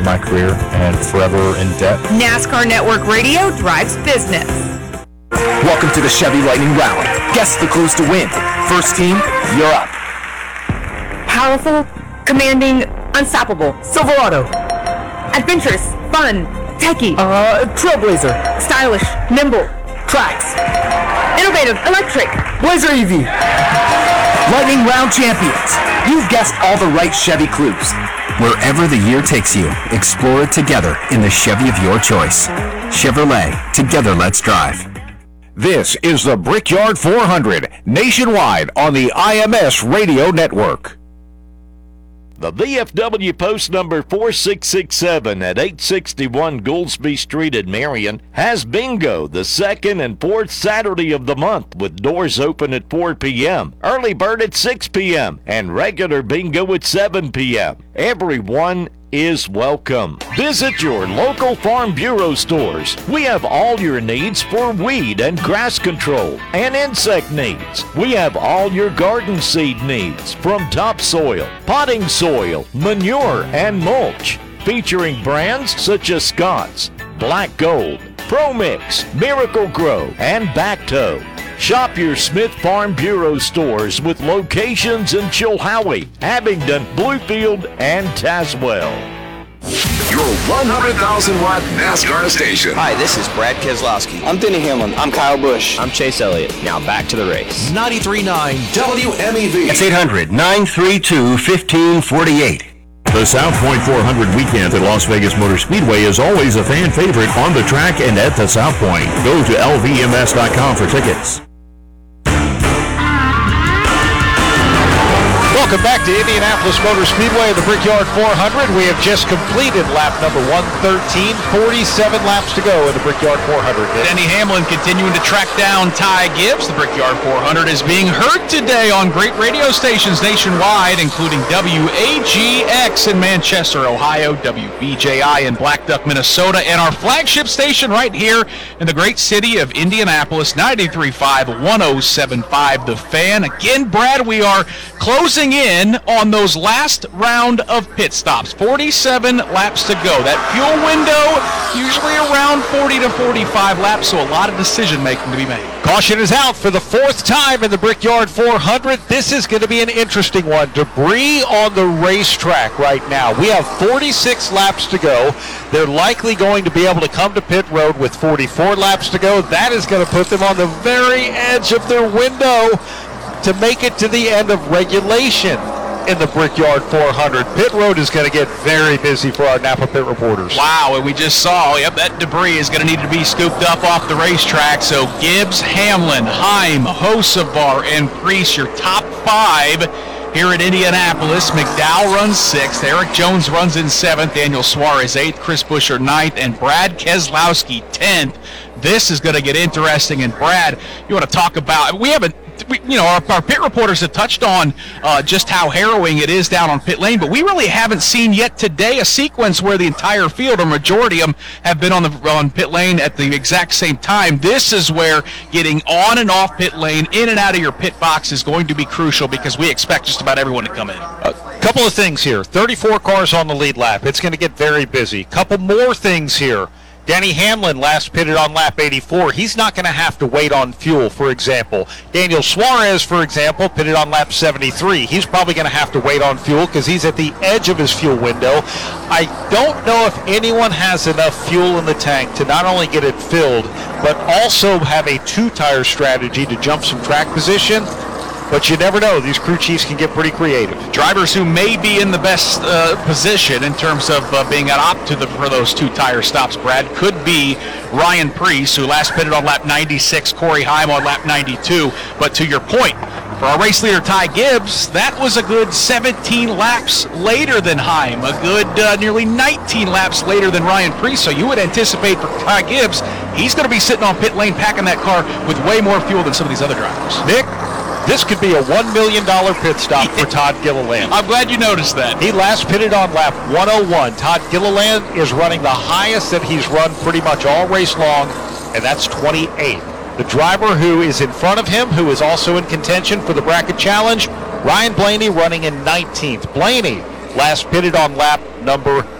my career and forever in debt. NASCAR Network Radio drives business. Welcome to the Chevy Lightning Round. Guess the clues to win. First team, you're up. Powerful, commanding, unstoppable. Silverado. Adventurous, fun, techie. Trailblazer. Stylish, nimble. Trax. Innovative, electric. Blazer EV. Lightning Round champions. You've guessed all the right Chevy clues. Wherever the year takes you, explore it together in the Chevy of your choice. Chevrolet, together let's drive. This is the Brickyard 400, nationwide on the IMS Radio Network. The VFW post number 4667 at 861 Gouldsby Street in Marion has bingo the second and fourth Saturday of the month with doors open at 4 p.m., early bird at 6 p.m., and regular bingo at 7 p.m. Everyone is welcome. Visit your local Farm Bureau stores. We have all your needs for weed and grass control and insect needs. We have all your garden seed needs from topsoil, potting soil, manure, and mulch, featuring brands such as Scott's, Black Gold, Pro Mix, Miracle Grow, and Bacto. Shop your Smith Farm Bureau stores with locations in Chilhowie, Abingdon, Bluefield, and Tazewell. Your 100,000-watt NASCAR station. Hi, this is Brad Keselowski. I'm Denny Hamlin. I'm Kyle Busch. I'm Chase Elliott. Now back to the race. 93.9 WMEV. It's 800-932-1548. The South Point 400 weekend at Las Vegas Motor Speedway is always a fan favorite on the track and at the South Point. Go to lvms.com for tickets. Welcome back to Indianapolis Motor Speedway, the Brickyard 400. We have just completed lap number 113, 47 laps to go in the Brickyard 400. Denny Hamlin continuing to track down Ty Gibbs. The Brickyard 400 is being heard today on great radio stations nationwide, including WAGX in Manchester, Ohio, WBJI in Black Duck, Minnesota, and our flagship station right here in the great city of Indianapolis, 93.5, 107.5 The Fan. Again, Brad, we are closing in on those last round of pit stops. 47 laps to go. That fuel window usually around 40 to 45 laps, so a lot of decision making to be made. Caution is out for the fourth time in the Brickyard 400. This is going to be an interesting one. Debris on the racetrack right now. We have 46 laps to go. They're likely going to be able to come to pit road with 44 laps to go. That is going to put them on the very edge of their window to make it to the end of regulation in the Brickyard 400. Pit road is going to get very busy for our Napa Pit reporters. Wow, and we just saw, that debris is going to need to be scooped up off the racetrack. So Gibbs, Hamlin, Heim, Hocevar, and Preece, your top five here at Indianapolis. McDowell runs 6th, Eric Jones runs in 7th, Daniel Suarez 8th, Chris Buescher 9th, and Brad Keselowski 10th. This is going to get interesting. And Brad, you want to talk about, our pit reporters have touched on just how harrowing it is down on pit lane, but we really haven't seen yet today a sequence where the entire field, or majority of them, have been on pit lane at the exact same time. This is where getting on and off pit lane, in and out of your pit box is going to be crucial, because we expect just about everyone to come in. A couple of things here. 34 cars on the lead lap. It's going to get very busy. Couple more things here. Denny Hamlin last pitted on lap 84. He's not going to have to wait on fuel, for example. Daniel Suarez, for example, pitted on lap 73. He's probably going to have to wait on fuel because he's at the edge of his fuel window. I don't know if anyone has enough fuel in the tank to not only get it filled, but also have a two-tire strategy to jump some track position. But you never know. These crew chiefs can get pretty creative. Drivers who may be in the best position in terms of being up for those two-tire stops, Brad, could be Ryan Preece, who last pitted on lap 96, Corey Heim on lap 92. But to your point, for our race leader, Ty Gibbs, that was a good 17 laps later than Heim, a good nearly 19 laps later than Ryan Preece. So you would anticipate for Ty Gibbs, he's going to be sitting on pit lane packing that car with way more fuel than some of these other drivers. Nick? This could be a $1 million pit stop for Todd Gilliland. I'm glad you noticed that. He last pitted on lap 101. Todd Gilliland is running the highest that he's run pretty much all race long, and that's 28th. The driver who is in front of him, who is also in contention for the bracket challenge, Ryan Blaney, running in 19th. Blaney last pitted on lap number